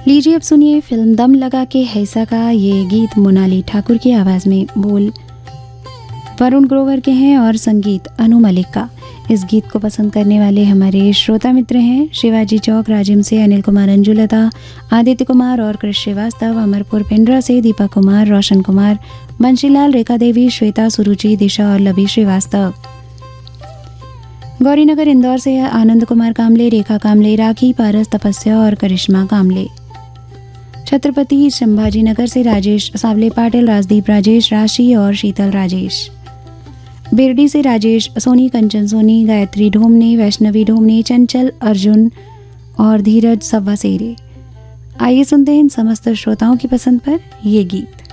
लीजिए अब सुनिए फिल्म दम लगा के हैसा का ये गीत मोनाली ठाकुर की आवाज़ में। बोल वरुण ग्रोवर के हैं और संगीत अनु मलिक का। इस गीत को पसंद करने वाले हमारे श्रोता मित्र हैं शिवाजी चौक राजिम से अनिल कुमार, अंजुलता, आदित्य कुमार और कृष श्रीवास्तव, अमरपुर पिंडरा से दीपक कुमार, रोशन कुमार, बंशीलाल, रेखा देवी, श्वेता, सुरुचि, दिशा और लवी श्रीवास्तव। गौरीनगर इंदौर से आनंद कुमार कामले, रेखा कामले, राखी, पारस, तपस्या और करिश्मा कामले। छत्रपति संभाजी नगर से राजेश सावले पाटिल, राजदीप राजेश, राशि और शीतल राजेश। बिरडी से राजेश सोनी, कंचन सोनी, गायत्री ढोमने, वैष्णवी ढोमने, चंचल अर्जुन और धीरज सव्वा सेरे। आइए सुनते हैं इन समस्त श्रोताओं की पसंद पर ये गीत।